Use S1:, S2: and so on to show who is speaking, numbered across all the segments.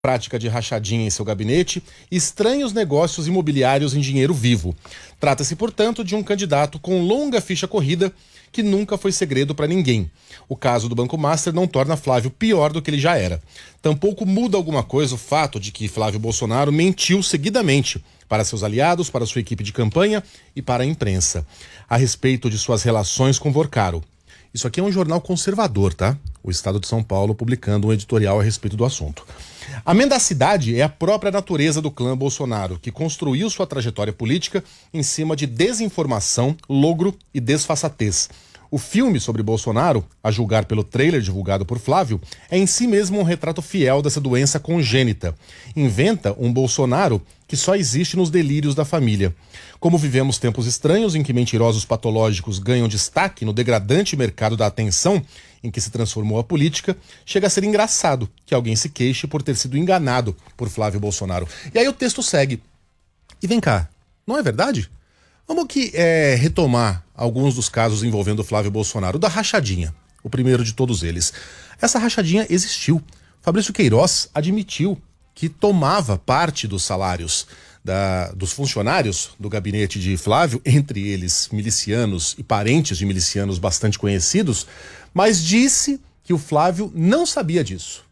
S1: prática de rachadinha em seu gabinete e estranhos negócios imobiliários em dinheiro vivo. Trata-se, portanto, de um candidato com longa ficha corrida que nunca foi segredo para ninguém. O caso do Banco Master não torna Flávio pior do que ele já era. Tampouco muda alguma coisa o fato de que Flávio Bolsonaro mentiu seguidamente para seus aliados, para sua equipe de campanha e para a imprensa, a respeito de suas relações com Vorcaro. Isso aqui é um jornal conservador, tá? O Estado de São Paulo publicando um editorial a respeito do assunto. A mendacidade é a própria natureza do clã Bolsonaro, que construiu sua trajetória política em cima de desinformação, logro e desfaçatez. O filme sobre Bolsonaro, a julgar pelo trailer divulgado por Flávio, é em si mesmo um retrato fiel dessa doença congênita. Inventa um Bolsonaro que só existe nos delírios da família. Como vivemos tempos estranhos em que mentirosos patológicos ganham destaque no degradante mercado da atenção em que se transformou a política, chega a ser engraçado que alguém se queixe por ter sido enganado por Flávio Bolsonaro. E aí o texto segue. E vem cá, não é verdade? Vamos aqui retomar alguns dos casos envolvendo Flávio Bolsonaro, da rachadinha, o primeiro de todos eles. Essa rachadinha existiu. Fabrício Queiroz admitiu que tomava parte dos salários dos funcionários do gabinete de Flávio, entre eles milicianos e parentes de milicianos bastante conhecidos, mas disse que o Flávio não sabia disso.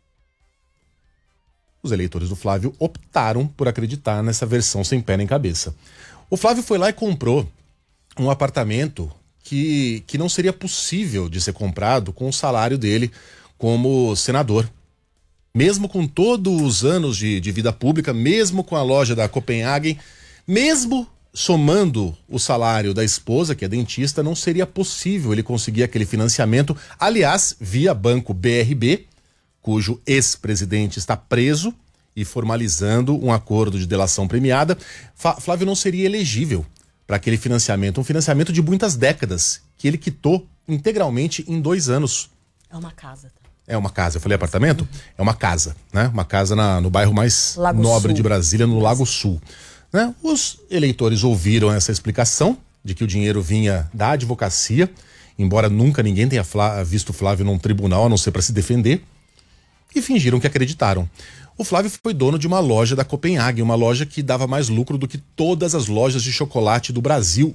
S1: Os eleitores do Flávio optaram por acreditar nessa versão sem pé nem cabeça. O Flávio foi lá e comprou um apartamento que não seria possível de ser comprado com o salário dele como senador. Mesmo com todos os anos de vida pública, mesmo com a loja da Copenhagen, mesmo somando o salário da esposa, que é dentista, não seria possível ele conseguir aquele financiamento, aliás, via Banco BRB, cujo ex-presidente está preso e formalizando um acordo de delação premiada. Flávio não seria elegível para aquele financiamento, um financiamento de muitas décadas, que ele quitou integralmente em 2 anos.
S2: É uma casa.
S1: É uma casa, eu falei apartamento? É uma casa, né? Uma casa no bairro mais nobre de Brasília, no Lago Sul. Né? Os eleitores ouviram essa explicação de que o dinheiro vinha da advocacia, embora nunca ninguém tenha visto Flávio num tribunal, a não ser para se defender, e fingiram que acreditaram. O Flávio foi dono de uma loja da Copenhagen, uma loja que dava mais lucro do que todas as lojas de chocolate do Brasil.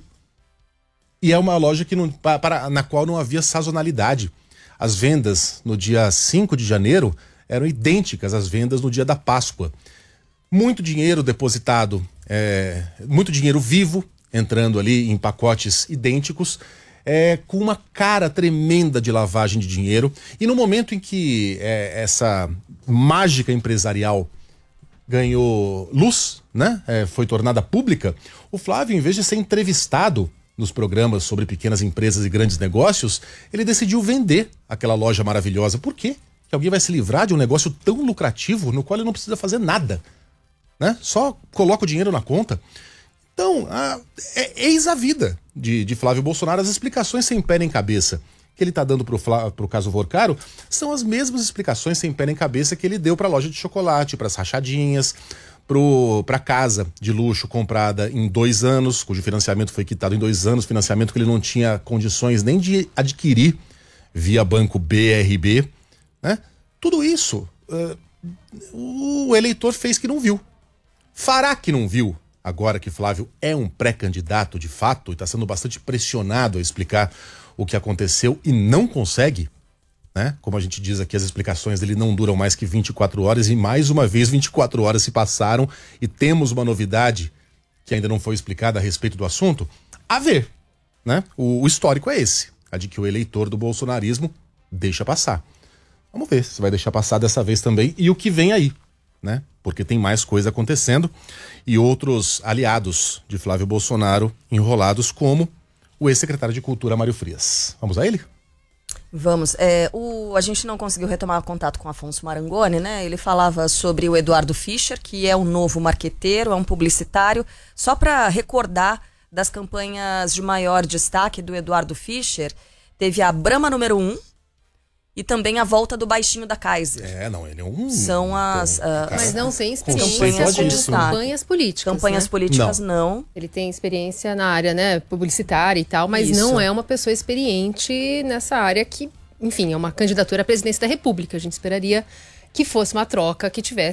S1: E é uma loja na qual não havia sazonalidade. As vendas no dia 5 de janeiro eram idênticas às vendas no dia da Páscoa. Muito dinheiro depositado, muito dinheiro vivo, entrando ali em pacotes idênticos, com uma cara tremenda de lavagem de dinheiro. E no momento em que essa mágica empresarial ganhou luz, né? Foi tornada pública, o Flávio, em vez de ser entrevistado nos programas sobre pequenas empresas e grandes negócios, ele decidiu vender aquela loja maravilhosa. Por quê? Que alguém vai se livrar de um negócio tão lucrativo no qual ele não precisa fazer nada, né? Só coloca o dinheiro na conta. Então, eis a vida de Flávio Bolsonaro. As explicações sem pé nem cabeça que ele está dando pro caso Vorcaro são as mesmas explicações sem pé nem cabeça que ele deu para a loja de chocolate, para as rachadinhas, para casa de luxo comprada em 2 anos, cujo financiamento foi quitado em 2 anos, financiamento que ele não tinha condições nem de adquirir via Banco BRB, né? Tudo isso o eleitor fez que não viu. Fará que não viu, agora que Flávio é um pré-candidato de fato e está sendo bastante pressionado a explicar o que aconteceu e não consegue, né? Como a gente diz aqui, as explicações dele não duram mais que 24 horas e mais uma vez 24 horas se passaram e temos uma novidade que ainda não foi explicada a respeito do assunto. A ver, né? O histórico é esse, a de que o eleitor do bolsonarismo deixa passar. Vamos ver se vai deixar passar dessa vez também e o que vem aí, né? Porque tem mais coisa acontecendo e outros aliados de Flávio Bolsonaro enrolados, como o ex-secretário de Cultura, Mário Frias. Vamos a ele?
S2: Vamos. A gente não conseguiu retomar contato com Afonso Marangoni, né? Ele falava sobre o Eduardo Fischer, que é um novo marqueteiro, é um publicitário. Só para recordar das campanhas de maior destaque do Eduardo Fischer, teve a Brahma número 1 e também a volta do baixinho da Kaiser.
S1: Ele é um...
S2: São
S3: mas não tem experiência
S2: campanhas
S3: com campanhas políticas.
S2: Campanhas políticas, não.
S3: Ele tem experiência na área, né, publicitária e tal, mas não é uma pessoa experiente nessa área que, enfim, é uma candidatura à presidência da República. A gente esperaria que fosse uma troca que tivesse